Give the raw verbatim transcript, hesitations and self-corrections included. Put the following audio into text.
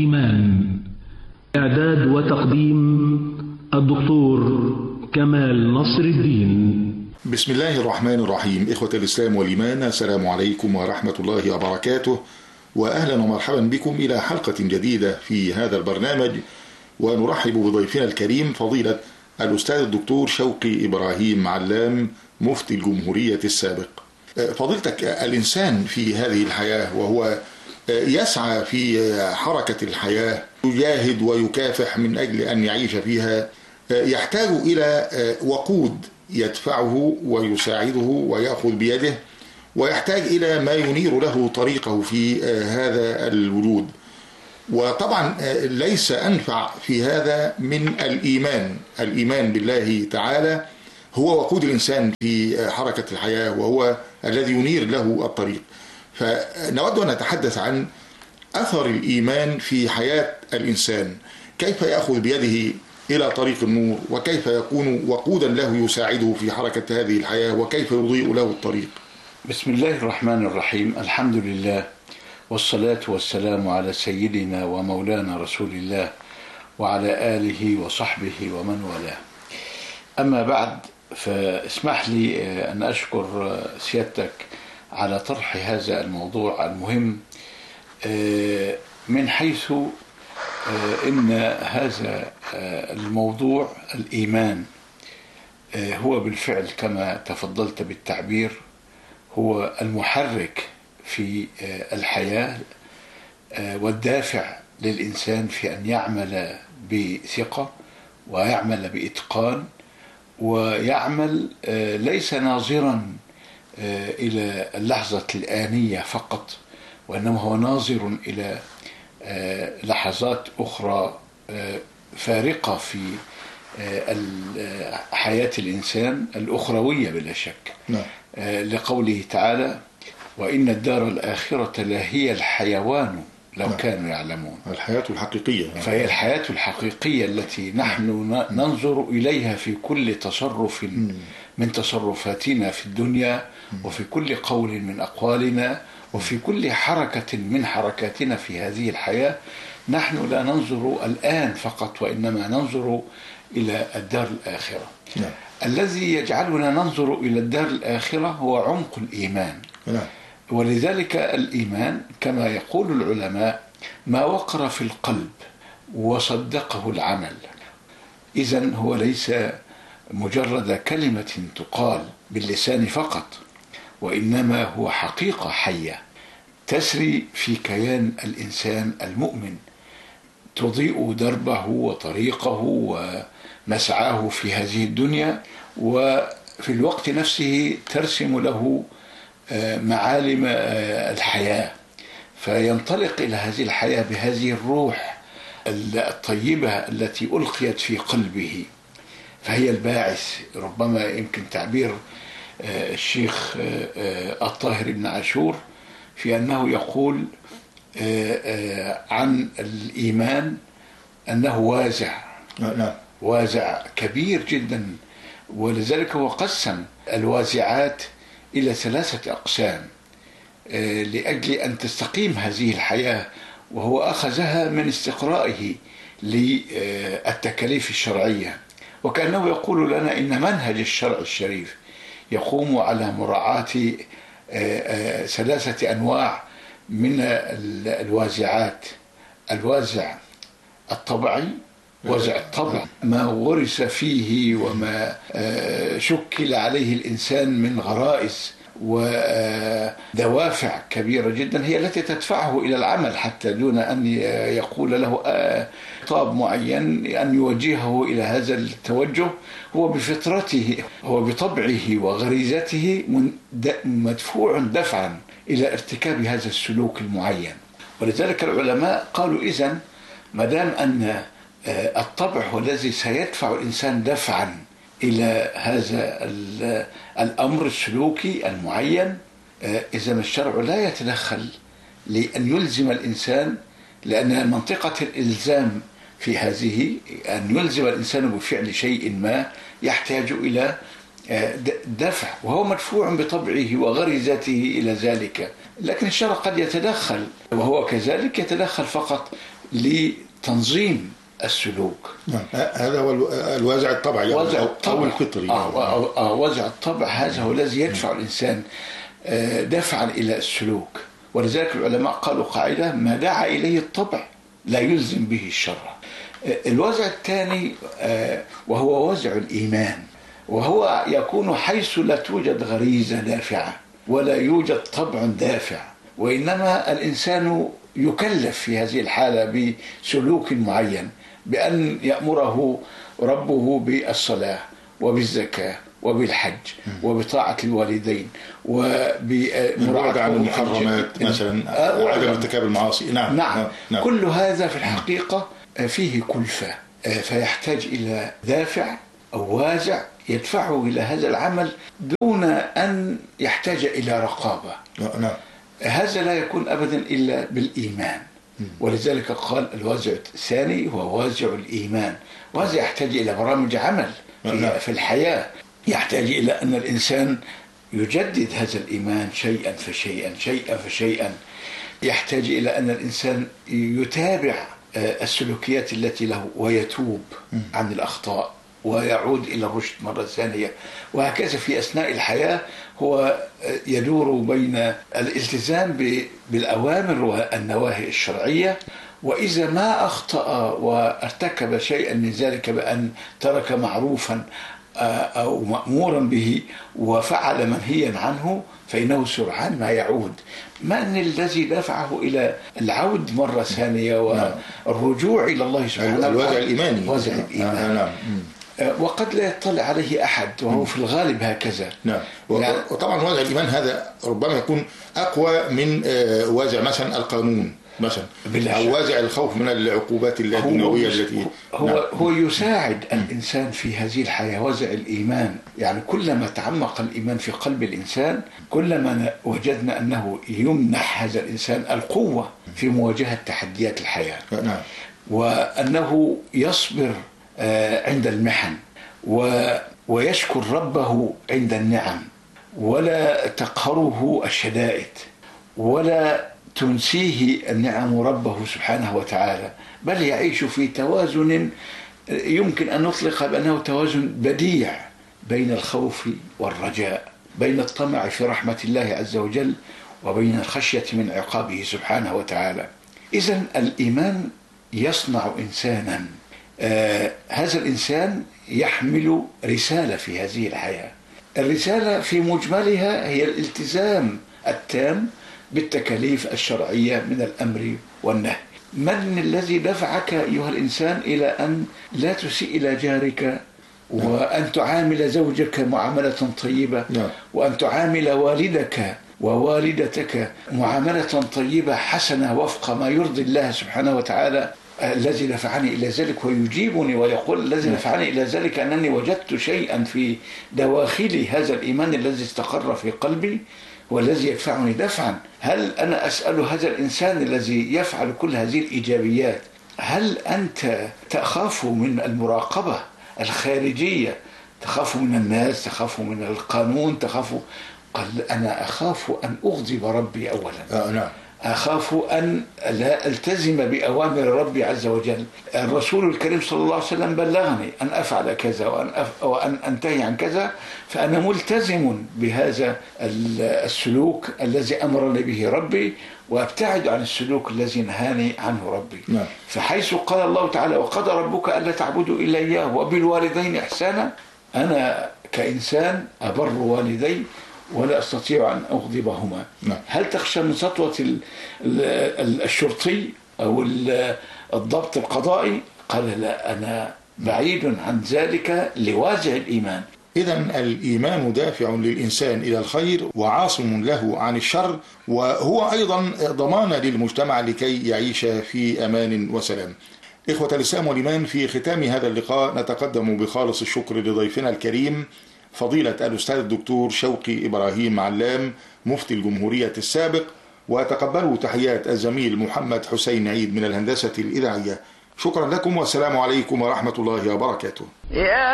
إيمان. إعداد وتقديم الدكتور كمال نصر الدين. بسم الله الرحمن الرحيم. إخوة الإسلام والإيمان، السلام عليكم ورحمة الله وبركاته، وأهلا ومرحبا بكم إلى حلقة جديدة في هذا البرنامج، ونرحب بضيفنا الكريم فضيلة الأستاذ الدكتور شوقي إبراهيم علام، مفتي الجمهورية السابق. فضيلتك، الإنسان في هذه الحياة وهو يسعى في حركة الحياة، يجاهد ويكافح من أجل أن يعيش فيها، يحتاج إلى وقود يدفعه ويساعده ويأخذ بيده، ويحتاج إلى ما ينير له طريقه في هذا الوجود. وطبعا ليس أنفع في هذا من الإيمان. الإيمان بالله تعالى هو وقود الإنسان في حركة الحياة، وهو الذي ينير له الطريق. فنود أن نتحدث عن أثر الإيمان في حياة الإنسان، كيف يأخذ بيده إلى طريق النور، وكيف يكون وقودا له يساعده في حركة هذه الحياة، وكيف يضيء له الطريق. بسم الله الرحمن الرحيم. الحمد لله، والصلاة والسلام على سيدنا ومولانا رسول الله وعلى آله وصحبه ومن والاه. أما بعد، فاسمح لي أن أشكر سيادتك على طرح هذا الموضوع المهم، من حيث إن هذا الموضوع الإيمان هو بالفعل كما تفضلت بالتعبير هو المحرك في الحياة والدافع للإنسان في أن يعمل بثقة ويعمل بإتقان، ويعمل ليس ناظرا إلى اللحظة الآنية فقط، وإنما هو ناظر إلى لحظات أخرى فارقة في حياة الإنسان الأخروية بلا شك. نعم. لقوله تعالى: وإن الدار الآخرة لهي الحيوان لو نعم. كانوا يعلمون. الحياة الحقيقية. فهي الحياة الحقيقية التي نحن ننظر إليها في كل تصرف من تصرفاتنا في الدنيا، وفي كل قول من أقوالنا، وفي كل حركة من حركاتنا في هذه الحياة. نحن لا ننظر الآن فقط، وإنما ننظر إلى الدار الآخرة. نعم. الذي يجعلنا ننظر إلى الدار الآخرة هو عمق الإيمان. نعم. ولذلك الإيمان كما يقول العلماء ما وقر في القلب وصدقه العمل. إذن هو ليس مجرد كلمة تقال باللسان فقط، وإنما هو حقيقة حية تسري في كيان الإنسان المؤمن، تضيء دربه وطريقه ومسعاه في هذه الدنيا، وفي الوقت نفسه ترسم له معالم الحياة، فينطلق إلى هذه الحياة بهذه الروح الطيبة التي ألقيت في قلبه، فهي الباعث. ربما يمكن تعبير الشيخ الطاهر بن عاشور في أنه يقول عن الإيمان أنه وازع. نعم. وازع كبير جدا، ولذلك هو قسم الوازعات إلى ثلاثة أقسام لأجل أن تستقيم هذه الحياة، وهو أخذها من استقرائه للتكاليف الشرعية، وكأنه يقول لنا إن منهج الشرع الشريف يقوم على مراعاة ثلاثة أنواع من الوازعات: الوازع الطبعي، وازع الطبع ما ورث فيه وما شكل عليه الإنسان من غرائز ودوافع كبيرة جدا هي التي تدفعه إلى العمل، حتى دون أن يقول له خطاب معين أن يوجهه إلى هذا التوجه. هو بفطرته، هو بطبعه وغريزته مدفوع دفعا إلى ارتكاب هذا السلوك المعين. ولذلك العلماء قالوا إذن ما دام أن الطبع هو الذي سيدفع الإنسان دفعا إلى هذا الأمر السلوكي المعين، إذن الشرع لا يتدخل لأن يلزم الإنسان، لأن منطقة الإلزام في هذه أن يلزم الإنسان بفعل شيء ما يحتاج إلى دفع، وهو مدفوع بطبعه وغريزته إلى ذلك. لكن الشرع قد يتدخل، وهو كذلك يتدخل فقط لتنظيم السلوك. هذا هو الوازع الطبعي وازع الطبع أو الفطري. آه آه وازع الطبع هذا هو الذي يدفع الإنسان دفعا إلى السلوك. ولذلك العلماء قالوا قاعدة: ما دعا إليه الطبع لا يلزم به الشر. الوازع الثاني وهو وازع الإيمان، وهو يكون حيث لا توجد غريزة دافعة ولا يوجد طبع دافع، وإنما الإنسان يكلف في هذه الحالة بسلوك معين، بأن يأمره ربه بالصلاة وبالزكاة وبالحج وبطاعة الوالدين وبمراجعة عن المحرمات مثلا، عدم ارتكاب المعاصي. نعم. نعم. نعم. كل هذا في الحقيقة فيه كلفة، فيحتاج إلى دافع أو وازع يدفعه إلى هذا العمل دون أن يحتاج إلى رقابة. نعم. هذا لا يكون أبدا إلا بالإيمان. ولذلك قال الوازع الثاني هو وازع الإيمان، وهذا يحتاج إلى برامج عمل في الحياة، يحتاج إلى أن الإنسان يجدد هذا الإيمان شيئا فشيئا شيئا فشيئا، يحتاج إلى أن الإنسان يتابع السلوكيات التي له ويتوب عن الأخطاء ويعود إلى الرشد مرة ثانية، وهكذا في أثناء الحياة هو يدور بين الالتزام بالأوامر والنواهي الشرعية، وإذا ما أخطأ وارتكب شيئا من ذلك بأن ترك معروفا أو مأمورا به وفعل منهيا عنه فإنه سرعان ما يعود. من الذي دفعه إلى العود مرة ثانية والرجوع إلى الله سبحانه وتعالى؟ الوازع الإيماني. وازع الإيمان. نعم. وقد لا يطلع عليه أحد، وهو في الغالب هكذا. نعم. وطبعا وازع الإيمان هذا ربما يكون أقوى من وازع مثلا القانون مثلا، أو وازع الخوف من العقوبات الدنيوية التي هو نعم. هو يساعد الإنسان في هذه الحياة. وازع الإيمان يعني كلما تعمق الإيمان في قلب الإنسان كلما وجدنا أنه يمنح هذا الإنسان القوة في مواجهة تحديات الحياة. نعم. وأنه يصبر عند المحن ويشكر ربه عند النعم، ولا تقهره الشدائد ولا تنسيه النعم ربه سبحانه وتعالى، بل يعيش في توازن يمكن أن نطلق بأنه توازن بديع بين الخوف والرجاء، بين الطمع في رحمة الله عز وجل وبين الخشية من عقابه سبحانه وتعالى. إذن الإيمان يصنع إنسانا، آه هذا الإنسان يحمل رسالة في هذه الحياة. الرسالة في مجملها هي الالتزام التام بالتكاليف الشرعية من الأمر والنهي. من الذي دفعك أيها الإنسان إلى أن لا تسيء إلى جارك، وأن تعامل زوجك معاملة طيبة، وأن تعامل والدك ووالدتك معاملة طيبة حسنة وفق ما يرضي الله سبحانه وتعالى؟ الذي دفعني إلى ذلك ويجيبني ويقول الذي دفعني إلى ذلك أنني وجدت شيئا في دواخلي هذا الإيمان الذي استقر في قلبي والذي يدفعني دفعا. هل أنا أسأل هذا الإنسان الذي يفعل كل هذه الإيجابيات، هل أنت تخاف من المراقبة الخارجية، تخاف من الناس، تخاف من القانون، تخاف؟ قال أنا أخاف أن أغضب ربي أولا. آه نعم. أخاف أن لا ألتزم بأوامر ربي عز وجل. الرسول الكريم صلى الله عليه وسلم بلغني أن أفعل كذا وأن, أف... وأن أنتهي عن كذا، فأنا ملتزم بهذا السلوك الذي أمرني به ربي، وأبتعد عن السلوك الذي نهاني عنه ربي. نعم. فحيث قال الله تعالى وقضى ربك ألا تعبدوا إلا إياه وبالوالدين إحسانا، أنا كإنسان أبر والدي ولا أستطيع أن أغضبهما. نعم. هل تخشى من سطوة الشرطي أو الضبط القضائي؟ قال لا، أنا بعيد عن ذلك لوازع الإيمان. إذن الإيمان دافع للإنسان إلى الخير وعاصم له عن الشر، وهو أيضا ضمان للمجتمع لكي يعيش في أمان وسلام. إخوة الإسلام والإيمان، في ختام هذا اللقاء نتقدم بخالص الشكر لضيفنا الكريم فضيلة الأستاذ الدكتور شوقي إبراهيم علام مفتي الجمهورية السابق، وتقبلوا تحيات الزميل محمد حسين عيد من الهندسة الإذاعية. شكرا لكم والسلام عليكم ورحمة الله وبركاته.